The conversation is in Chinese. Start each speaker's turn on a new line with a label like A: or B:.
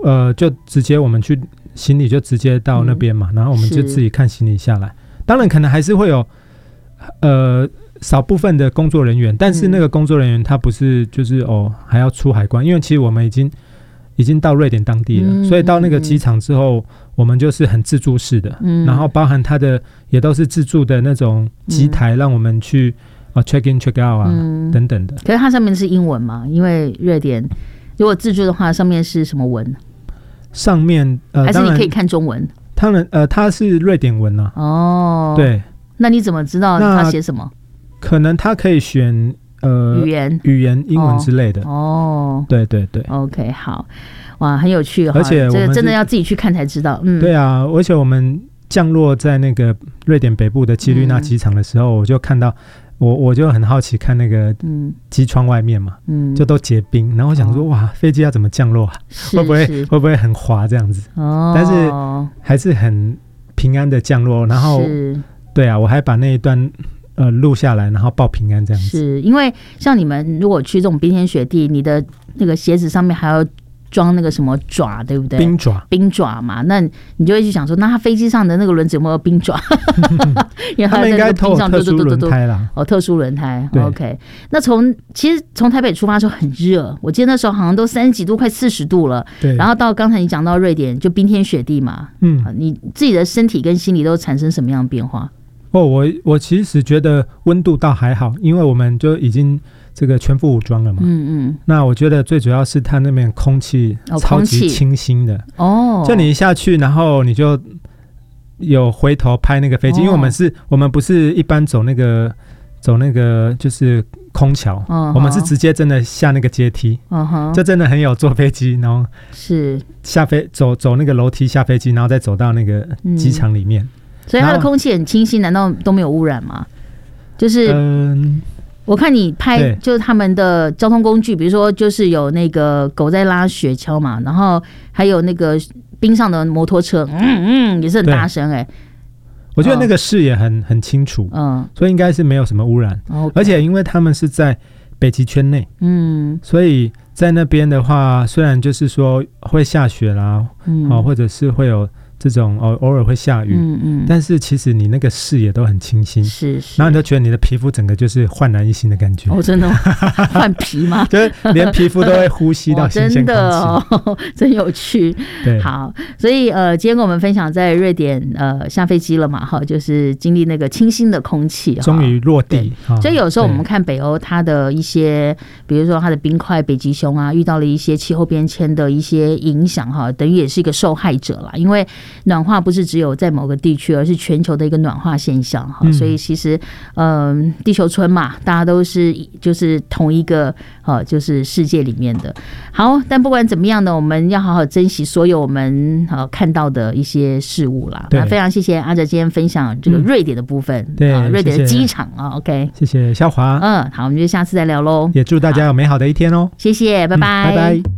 A: 就直接我们去行李就直接到那边嘛，然后我们就自己看行李下来。当然可能还是会有少部分的工作人员，但是那个工作人员他不是就是还要出海关，因为其实我们已经到瑞典当地了，所以到那个机场之后，我们就是很自助式的，然后包含它的也都是自助的那种机台，让我们去check in check out 啊，等等的。
B: 可是它上面是英文嘛？因为瑞典如果自助的话，上面是什么文？上面还是你可以看中文？
A: 当然它是瑞典文啊。哦，对。那
B: 你怎么知道它写什么？
A: 可能它可以选语言英文之类的。对对对。
B: OK， 好，哇，很有趣，
A: 而且
B: 这个真的要自己去看才知道。
A: 对啊，而且我们降落在那个瑞典北部的基律纳机场的时候，我就看到我就很好奇看那个机窗外面嘛，就都结冰，然后我想说哇，飞机要怎么降落啊？会不会很滑这样子？但是还是很平安的降落。然后对啊，我还把那一段录下来，然后报平安这样子。
B: 是因为像你们如果去这种冰天雪地，你的那个鞋子上面还要装那个什么爪，对不对？冰爪嘛，那你就会去想说，那它飞机上的那个轮子有没有冰爪？因为它
A: 应该都有特殊轮胎啦。
B: 特殊轮胎。OK， 那其实从台北出发的时候很热，我记得那时候好像都30几度，快40度了。对。然后到刚才你讲到瑞典，就冰天雪地嘛。你自己的身体跟心理都产生什么样的变化？
A: 我其实觉得温度倒还好，因为我们就已经这个全副武装了嘛。那我觉得最主要是它那边空气超级清新的。就你一下去，然后你就有回头拍那个飞机，因为我们不是一般走那个就是空桥，我们是直接真的下那个阶梯。这真的很有坐飞机，然后是走那个楼梯下飞机，然后再走到那个机场里面。
B: 所以它的空气很清新，难道都没有污染吗？就是我看你拍就是他们的交通工具，比如说就是有那个狗在拉雪橇嘛，然后还有那个冰上的摩托车，也是很大声
A: 我觉得那个视野很清楚，所以应该是没有什么污染。而且因为他们是在北极圈内，所以在那边的话，虽然就是说会下雪啦，或者是会有这种偶尔会下雨，但是其实你那个视野都很清新，是，然后你就觉得你的皮肤整个就是焕然一新的感觉。
B: 真的换皮吗？
A: 就是连皮肤都会呼吸到新鲜空气。
B: 真有趣。对，好，所以今天跟我们分享在瑞典下飞机了嘛，就是经历那个清新的空气，
A: 终于落地。
B: 所以有时候我们看北欧它的一些，比如说它的冰块、北极熊啊，遇到了一些气候变迁的一些影响等于也是一个受害者啦，因为暖化不是只有在某个地区，而是全球的一个暖化现象。所以其实地球村嘛，大家都是就是同一个就是世界里面的。好，但不管怎么样呢，我们要好好珍惜所有我们看到的一些事物啦。那非常谢谢阿哲今天分享这个瑞典的部分，瑞典的机场OK，
A: 谢谢萧华。
B: 好，我们就下次再聊喽。
A: 也祝大家有美好的一天哦。
B: 谢谢，拜拜，
A: 拜拜。